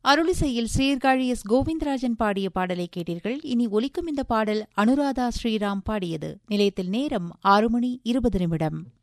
அருளிசையில் Sirkazhi S. Govindarajan பாடிய பாடலை கேட்டீர்கள். இனி ஒலிக்கும் இந்த பாடல் அனுராதா ஸ்ரீராம் பாடியது. நிலையத்தில் நேரம் 6 மணி 20 நிமிடம்.